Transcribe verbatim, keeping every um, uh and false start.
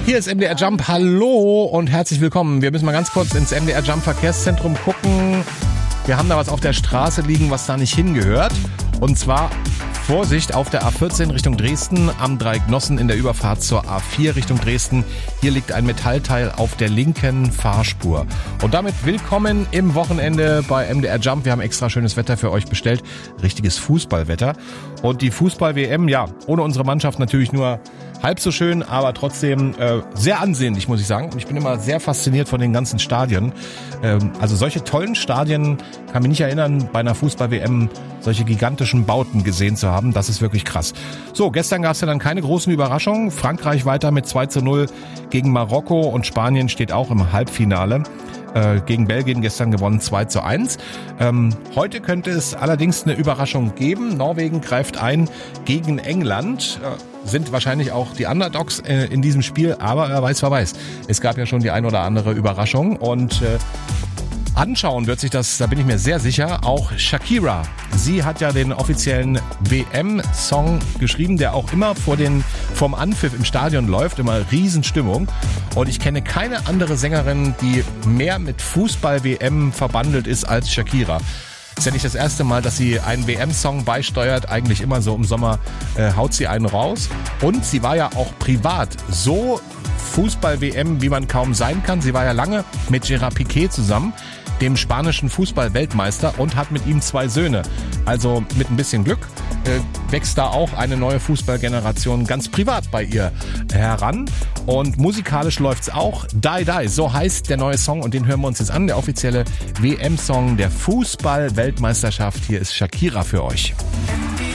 Hier ist M D R Jump, hallo und herzlich willkommen. Wir müssen mal ganz kurz ins M D R Jump Verkehrszentrum gucken. Wir haben da was auf der Straße liegen, was da nicht hingehört. Und zwar Vorsicht auf der A vierzehn Richtung Dresden, am Dreieck Nossen in der Überfahrt zur A vier Richtung Dresden. Hier liegt ein Metallteil auf der linken Fahrspur. Und damit willkommen im Wochenende bei M D R Jump. Wir haben extra schönes Wetter für euch bestellt. Richtiges Fußballwetter. Und die Fußball-W M, ja, ohne unsere Mannschaft natürlich nur halb so schön, aber trotzdem äh, sehr ansehnlich, muss ich sagen. Und ich bin immer sehr fasziniert von den ganzen Stadien. Ähm, also solche tollen Stadien, kann mich nicht erinnern, bei einer Fußball-W M solche gigantischen Bauten gesehen zu haben. Das ist wirklich krass. So, gestern gab es ja dann keine großen Überraschungen. Frankreich weiter mit zwei zu null gegen Marokko und Spanien steht auch im Halbfinale. Äh, gegen Belgien gestern gewonnen zwei zu eins. Ähm, heute könnte es allerdings eine Überraschung geben. Norwegen greift ein gegen England. Äh, sind wahrscheinlich auch die Underdogs äh, in diesem Spiel, aber wer weiß, wer weiß. Es gab ja schon die ein oder andere Überraschung und äh, anschauen wird sich das, da bin ich mir sehr sicher, auch Shakira. Sie hat ja den offiziellen W M-Song geschrieben, der auch immer vor den, vom Anpfiff im Stadion läuft, immer Riesenstimmung. Und ich kenne keine andere Sängerin, die mehr mit Fußball-W M verbandelt ist als Shakira. Ist ja nicht das erste Mal, dass sie einen W M-Song beisteuert. Eigentlich immer so im Sommer äh, haut sie einen raus. Und sie war ja auch privat so Fußball-W M, wie man kaum sein kann. Sie war ja lange mit Gerard Piqué zusammen, dem spanischen Fußball-Weltmeister, und hat mit ihm zwei Söhne. Also mit ein bisschen Glück äh, wächst da auch eine neue Fußballgeneration ganz privat bei ihr heran. Und musikalisch läuft's auch. Die Die, so heißt der neue Song und den hören wir uns jetzt an. Der offizielle W M-Song der Fußball-Weltmeisterschaft. Hier ist Shakira für euch.